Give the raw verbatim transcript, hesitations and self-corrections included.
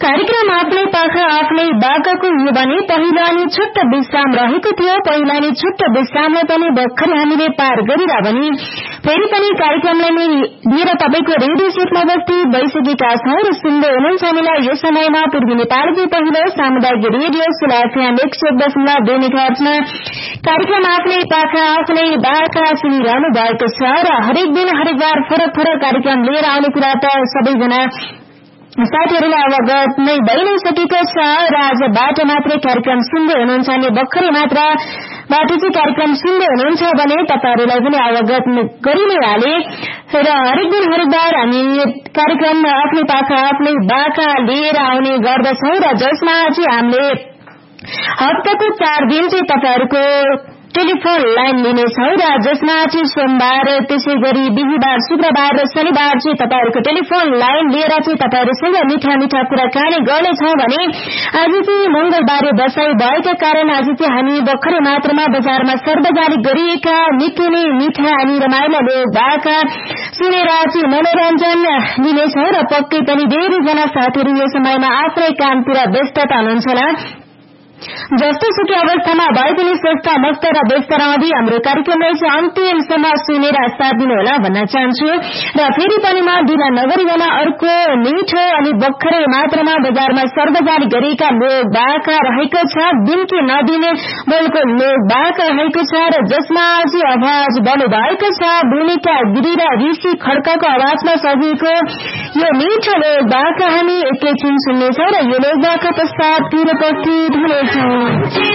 कार्यक्रम आफ्नै पाखा आफ्नै बाकाको यो भने पहिला अनि छुट्ट विश्राम रहेको थियो। पहिला अनि छुट्ट विश्रामलाई पनि भर्खरै हामीले पार गरेर भने फेरि पनि कार्यक्रमलाई लिएर तपाईँको रेडियो सेटमा उपस्थित भइसकेका छौं र सुन्दै हुनुहुन्छ हामीलाई यो समयमा पूर्वी नेपालकै पहिलो सामुदायिक रेडियो सुलाफियान एक सय दशमलव दुई मेगाहर्जमा कार्यक्रम आफ्नै पाखा आफ्नै बाका सुनिरहनु भएको छ र हरेक दिन हरेक बार फरक फरक कार्यक्रम लिएर आउने कुरा त सबैजना साथीहरूलाई अवगत नै भइ नै सकेको छ र आजबाट मात्रै कार्यक्रम सुन्दै हुनुहुन्छ अनि भर्खरै मात्र बाट चाहिँ कार्यक्रम सुन्दै हुनुहुन्छ भने तपाईँहरूलाई पनि अवगत गरि नै हाले र हरेक दिन हरेक बार हामी कार्यक्रम आफ्नै पाखा आफ्नै बाका लिएर आउने गर्दछौं र जसमा चाहिँ हामीले हप्ताको चार दिन चाहिँ तपाईँहरूको टेलिफोन लाइन लिनेछौं र जसमा चाहिँ सोमबार त्यसै गरी बिहीबार शुक्रबार र शनिबार चाहिँ तपाईँहरूको टेलिफोन लाइन लिएर चाहिँ तपाईँहरूसँग मिठा मिठा कुराकानी गर्नेछौं भने आज चाहिँ मंगलबारे दशैं भएका कारण आज चाहिँ हामी भर्खरै मात्रामा बजारमा सर्वजनिक गरिएका निकै नै मिठा अनि रमाइला लोक भाका सुनेर चाहिँ मनोरञ्जन लिनेछौं र पक्कै पनि धेरैजना साथीहरू यो समयमा आफ्नै कामतिर व्यस्तता हुनुहुन्छ होला। जस्तो सुकै अवस्थामा भए पनि स्वस्थ मस्त र व्यस्त रहँदै हाम्रो कार्यक्रमलाई चाहिँ अन्तिमसम्म सुनेर साथ दिनुहोला भन्न चाहन्छु र फेरि पनि म ढिला नगरिकन अर्को मिठो अनि भर्खरै मात्रामा बजारमा सर्वजनिक गरिएका लोक भाका रहेको छ। दिनकी नदिने बोलको लोक भाका रहेको छ र जसमा चाहिँ आवाज बन्नु भएको छ भूमिका गिरी र ऋषि खड्काको आवाजमा सजिएको यो मिठो लोक भाका हामी एकैछिन सुन्नेछौं र यो लोक भाका पश्चात फेरि उपस्थित हुनेछौं।